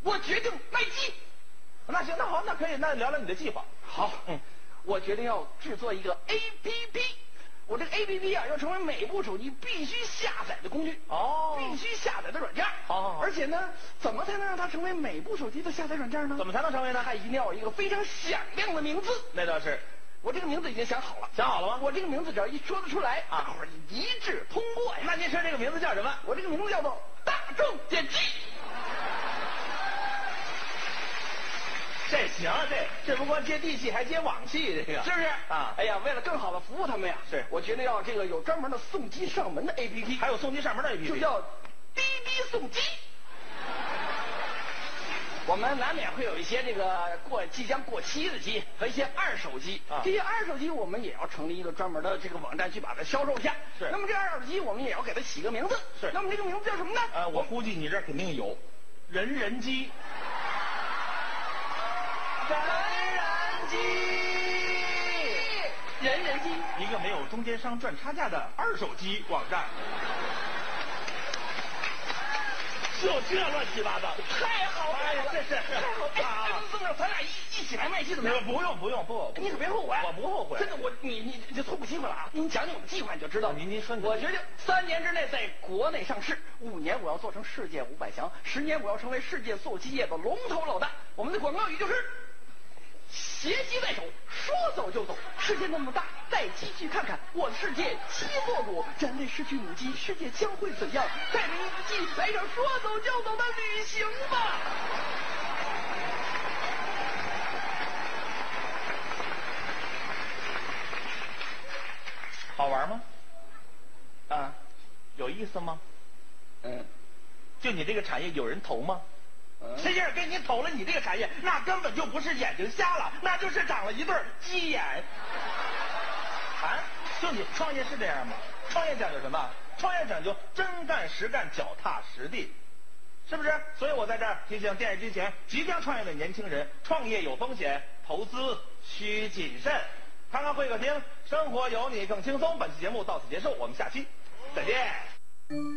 我决定卖鸡。 那行，那好，那可以，那聊聊你的计划。 好，我决定要制作一个 APP。我这个 APP 啊，要成为每部手机必须下载的工具哦， 必须下载的软件。 好， 而且呢，怎么才能让它成为每部手机的下载软件呢？ 怎么才能成为呢？ 它一定要有一个非常响亮的名字。 那倒是， 我这个名字已经想好了。 想好了吗？ 我这个名字只要一说得出来，大伙儿一致通过呀。 那您说这个名字叫什么？ 我这个名字叫做大众点击。 这行，这不光接地气，还接网气，这个是不是啊？ 哎呀，为了更好的服务他们呀， 是我决定要这个有专门的送机上门的 APP， 还有送机上门的 APP， 就叫滴滴送机。我们难免会有一些这个即将过期的机和一些二手机这些二手机我们也要成立一个专门的这个网站去把它销售一下。 是。 那么这二手机我们也要给它起个名字。 是。 那么这个名字叫什么呢？ 我估计你这肯定有，人人机。 人人机， 一个没有中间商赚差价的二手机网站。就这乱七八糟， 太好了！ 这是太好了！这么着，咱俩一起来卖鸡怎么样？ 不用， 你可别后悔。 我不后悔。 真的，你就错过机会了啊！你讲讲我的计划你就知道。 您说。 我决定3年之内在国内上市，5年我要做成世界500强，10年我要成为世界做鸡业的龙头老大。我们的广告语就是：携鸡在手，说走就走。世界那么大，带鸡去看看。我的世界鸡做主，人类失去母鸡，世界将会怎样？带着一只鸡来场说走就走的旅行吧！ 好玩吗？ 啊， 有意思吗？就你这个产业有人投吗？谁要是给你投了你这个产业，那根本就不是眼睛瞎了，那就是长了一对鸡眼。啊，就你创业是这样吗？创业讲究什么？创业讲究真干实干，脚踏实地，是不是？所以我在这儿提醒电视机前即将创业的年轻人，创业有风险，投资需谨慎。看看会客厅，生活有你更轻松。本期节目到此结束，我们下期再见。